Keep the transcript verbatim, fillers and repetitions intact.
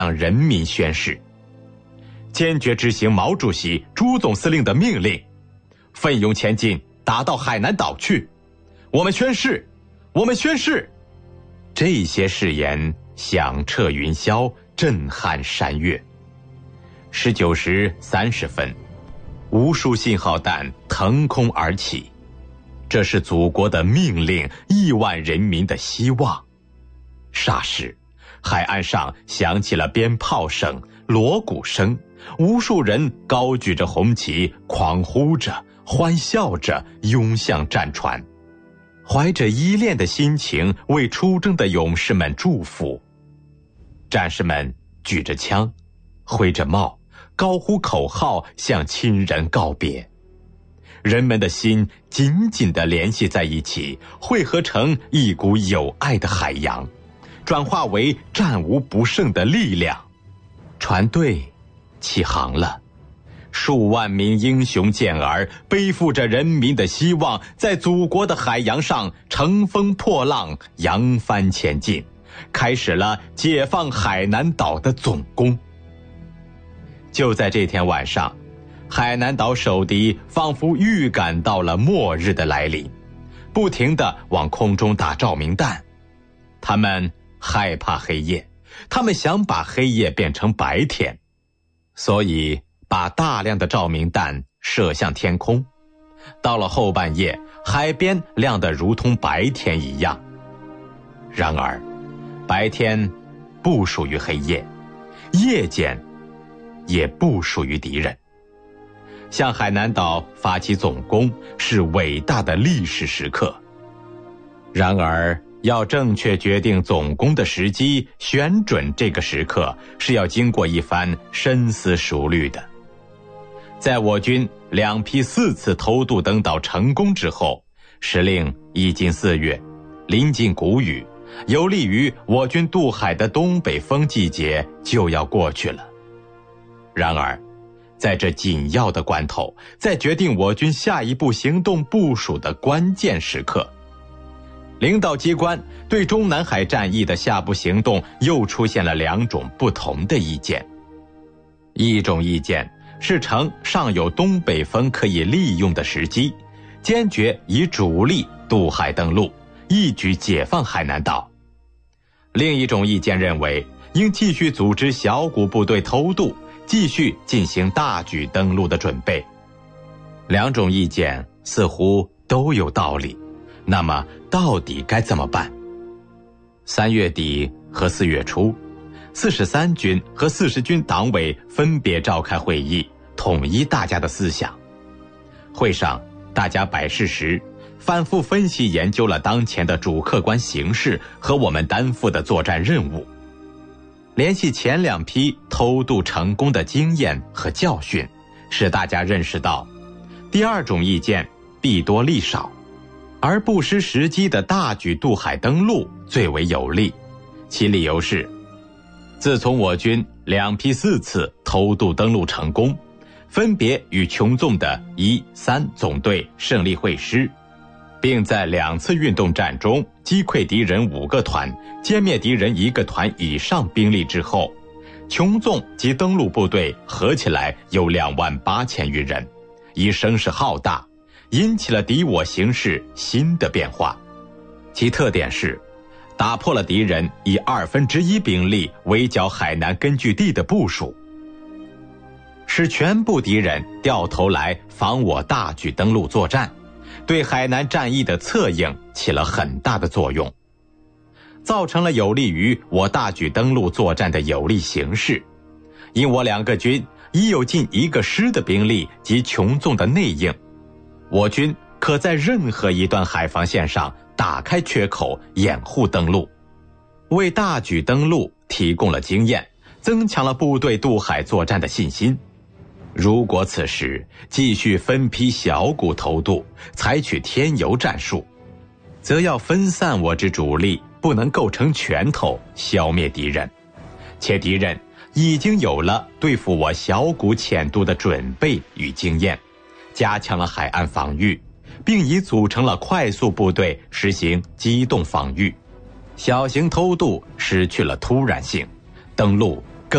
向人民宣誓，坚决执行毛主席、朱总司令的命令，奋勇前进，打到海南岛去。我们宣誓，我们宣誓。这些誓言响彻云霄，震撼山岳。十九时三十分，无数信号弹腾空而起，这是祖国的命令，亿万人民的希望。霎时，海岸上响起了鞭炮声、锣鼓声，无数人高举着红旗，狂呼着，欢笑着，涌向战船，怀着依恋的心情为出征的勇士们祝福。战士们举着枪，挥着帽，高呼口号，向亲人告别。人们的心紧紧地联系在一起，汇合成一股友爱的海洋，转化为战无不胜的力量。船队起航了，数万名英雄健儿背负着人民的希望，在祖国的海洋上乘风破浪，扬帆前进，开始了解放海南岛的总攻。就在这天晚上，海南岛守敌仿佛预感到了末日的来临，不停地往空中打照明弹。他们害怕黑夜，他们想把黑夜变成白天，所以把大量的照明弹射向天空。到了后半夜，海边亮得如同白天一样。然而，白天不属于黑夜，夜间也不属于敌人。向海南岛发起总攻是伟大的历史时刻，然而要正确决定总攻的时机，选准这个时刻，是要经过一番深思熟虑的。在我军两批四次偷渡登岛成功之后，时令已经四月，临近谷雨，有利于我军渡海的东北风季节就要过去了。然而在这紧要的关头，在决定我军下一步行动部署的关键时刻，领导机关对中南海战役的下步行动又出现了两种不同的意见。一种意见是称尚有东北风可以利用的时机，坚决以主力渡海登陆，一举解放海南岛。另一种意见认为，应继续组织小股部队偷渡，继续进行大举登陆的准备。两种意见似乎都有道理，那么到底该怎么办？三月底和四月初，四十三军和四十军党委分别召开会议，统一大家的思想。会上，大家摆事实，反复分析研究了当前的主客观形势和我们担负的作战任务。联系前两批偷渡成功的经验和教训，使大家认识到，第二种意见弊多利少，而不失时机的大举渡海登陆最为有利。其理由是，自从我军两批四次偷渡登陆成功，分别与琼纵的一、三总队胜利会师，并在两次运动战中击溃敌人五个团，歼灭敌人一个团以上兵力之后，琼纵及登陆部队合起来有两万八千余人，已声势浩大，引起了敌我形势新的变化。其特点是打破了敌人以二分之一兵力围剿海南根据地的部署，使全部敌人掉头来防我大举登陆作战，对海南战役的策应起了很大的作用，造成了有利于我大举登陆作战的有利形势。因我两个军已有近一个师的兵力及琼纵的内应，我军可在任何一段海防线上打开缺口，掩护登陆，为大举登陆提供了经验，增强了部队渡海作战的信心。如果此时继续分批小股偷渡，采取添油战术，则要分散我之主力，不能构成拳头消灭敌人，且敌人已经有了对付我小股潜渡的准备与经验，加强了海岸防御，并已组成了快速部队实行机动防御。小型偷渡失去了突然性，登陆